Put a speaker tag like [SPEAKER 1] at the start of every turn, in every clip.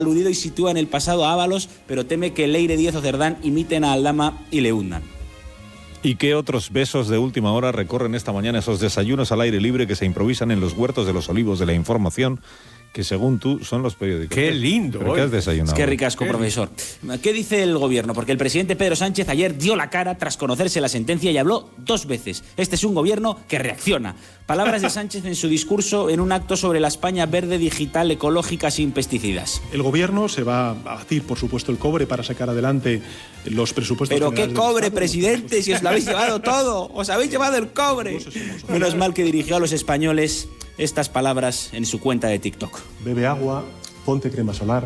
[SPEAKER 1] aludido y sitúa en el pasado a Ábalos, pero teme que Leire, Díez o Cerdán imiten a Aldama y le hundan.
[SPEAKER 2] ¿Y qué otros besos de última hora recorren esta mañana esos desayunos al aire libre que se improvisan en los huertos de los olivos de la información, que según tú son los periódicos?
[SPEAKER 3] ¡Qué lindo!
[SPEAKER 2] ¿Pero qué has desayunado?
[SPEAKER 1] Es que ricasco, profesor. ¿Qué dice el gobierno? Porque el presidente Pedro Sánchez ayer dio la cara tras conocerse la sentencia y habló 2 veces. Este es un gobierno que reacciona. Palabras de Sánchez en su discurso en un acto sobre la España verde, digital, ecológica, sin pesticidas.
[SPEAKER 4] El gobierno se va a batir, por supuesto, el cobre para sacar adelante los presupuestos.
[SPEAKER 1] ¿Pero qué cobre, presidente? Si os lo habéis llevado todo. Os habéis llevado el cobre. Menos mal que dirigió a los españoles estas palabras en su cuenta de TikTok.
[SPEAKER 4] Bebe agua, ponte crema solar,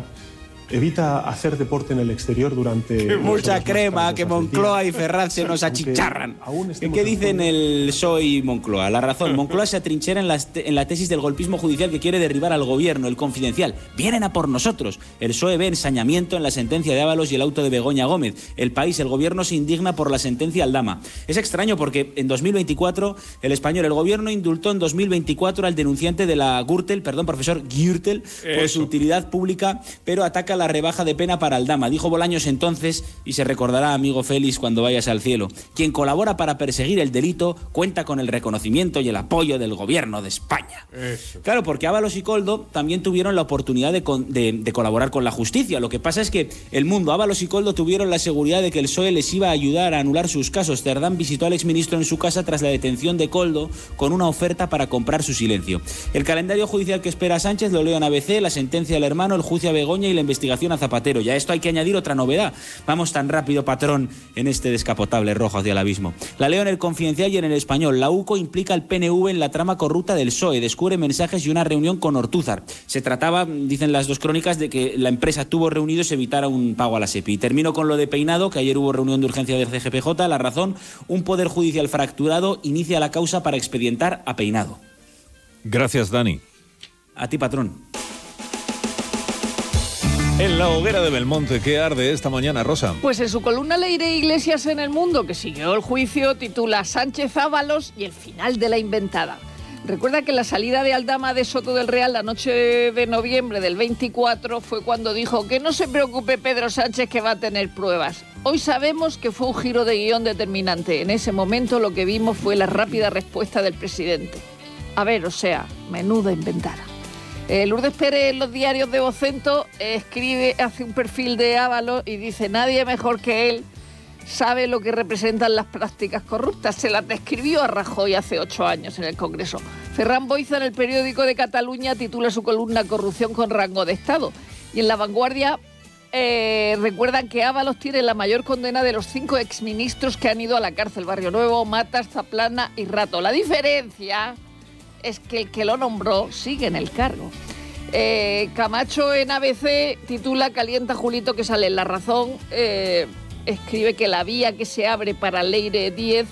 [SPEAKER 4] evita hacer deporte en el exterior durante...
[SPEAKER 1] Mucha crema, que Moncloa y Ferraz se nos achicharran. ¿Qué dicen el PSOE y Moncloa? La razón, Moncloa se atrinchera en la tesis del golpismo judicial que quiere derribar al gobierno, el Confidencial. Vienen a por nosotros. El PSOE ve ensañamiento en la sentencia de Ábalos y el auto de Begoña Gómez. El País, el gobierno se indigna por la sentencia Aldama. Es extraño porque en 2024 el español, el gobierno indultó en 2024 al denunciante de la Gürtel, profesor Gürtel, por su utilidad pública, pero ataca la rebaja de pena para Aldama. Dijo Bolaños entonces, y se recordará, amigo Félix, cuando vayas al cielo: quien colabora para perseguir el delito cuenta con el reconocimiento y el apoyo del gobierno de España. Eso. Claro, porque Ábalos y Koldo también tuvieron la oportunidad de colaborar con la justicia. Lo que pasa es que el mundo, Ábalos y Koldo, tuvieron la seguridad de que el PSOE les iba a ayudar a anular sus casos. Cerdán visitó al exministro en su casa tras la detención de Koldo con una oferta para comprar su silencio. El calendario judicial que espera a Sánchez lo leo en ABC: la sentencia del hermano, el juicio a Begoña y la investigación a Zapatero. Y a esto hay que añadir otra novedad. Vamos tan rápido, patrón, en este descapotable rojo hacia el abismo. La leo en el Confidencial y en el Español. La UCO implica al PNV en la trama corrupta del PSOE. Descubre mensajes y una reunión con Ortúzar. Se trataba, dicen las 2 crónicas, de que la empresa tuvo reunidos y evitara un pago a la SEPI. Y termino con lo de Peinado, que ayer hubo reunión de urgencia del CGPJ. La razón: un poder judicial fracturado inicia la causa para expedientar a Peinado.
[SPEAKER 2] Gracias, Dani.
[SPEAKER 1] A ti, patrón.
[SPEAKER 2] En la hoguera de Belmonte, ¿qué arde esta mañana, Rosa?
[SPEAKER 5] Pues en su columna Leire Iglesias en El Mundo, que siguió el juicio, titula Sánchez Ábalos y el final de la inventada. Recuerda que la salida de Aldama de Soto del Real la noche de noviembre del 24 fue cuando dijo que no se preocupe Pedro Sánchez, que va a tener pruebas. Hoy sabemos que fue un giro de guión determinante. En ese momento lo que vimos fue la rápida respuesta del presidente. A ver, menuda inventada. Lourdes Pérez en los diarios de Vocento hace un perfil de Ábalos y dice: nadie mejor que él sabe lo que representan las prácticas corruptas. Se las describió a Rajoy hace 8 años en el Congreso. Ferran Boiza, en el Periódico de Cataluña, titula su columna Corrupción con rango de Estado. Y en La Vanguardia recuerdan que Ábalos tiene la mayor condena de los 5 exministros que han ido a la cárcel: Barrio Nuevo, Matas, Zaplana y Rato. La diferencia es que el que lo nombró sigue en el cargo. Camacho en ABC titula Calienta Julito, que sale en La Razón. Escribe que la vía que se abre para Leire Díez,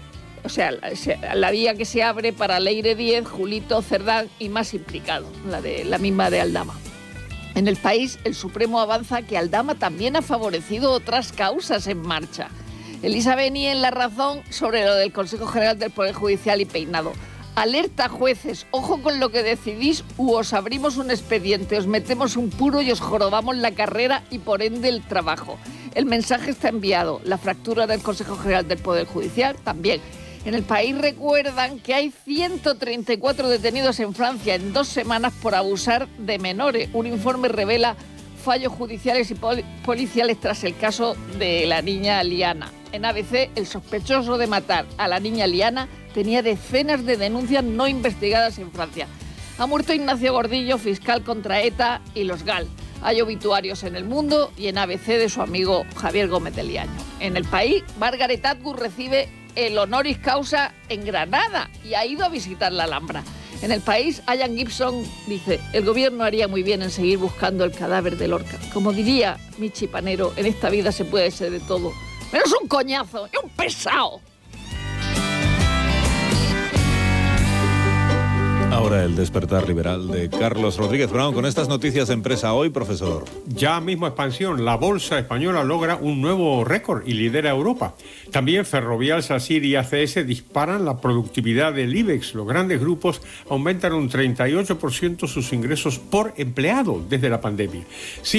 [SPEAKER 5] la vía que se abre para Leire Díez, Julito, Cerdán y más implicados, la misma de Aldama. En El País, el Supremo avanza que Aldama también ha favorecido otras causas en marcha. Elisa Beni en La Razón sobre lo del Consejo General del Poder Judicial y Peinado. Alerta jueces, ojo con lo que decidís, u os abrimos un expediente, os metemos un puro y os jorobamos la carrera y por ende el trabajo. El mensaje está enviado. La fractura del Consejo General del Poder Judicial también. En El País recuerdan que hay 134 detenidos en Francia en 2 semanas por abusar de menores. Un informe revela fallos judiciales y policiales tras el caso de la niña Liana. En ABC, el sospechoso de matar a la niña Liana tenía decenas de denuncias no investigadas en Francia. Ha muerto Ignacio Gordillo, fiscal contra ETA y los GAL. Hay obituarios en El Mundo y en ABC de su amigo Javier Gómez de Liaño. En El País, Margaret Atwood recibe el honoris causa en Granada y ha ido a visitar la Alhambra. En El País, Ian Gibson dice: el gobierno haría muy bien en seguir buscando el cadáver de Lorca. Como diría Michi Panero, en esta vida se puede ser de todo, menos un coñazo y un pesado.
[SPEAKER 2] Ahora el despertar liberal de Carlos Rodríguez Brown con estas noticias de Empresa Hoy, profesor.
[SPEAKER 3] Ya mismo expansión. La bolsa española logra un nuevo récord y lidera Europa. También Ferrovial, SACIR y ACS disparan la productividad del IBEX. Los grandes grupos aumentan un 38% sus ingresos por empleado desde la pandemia. Sí,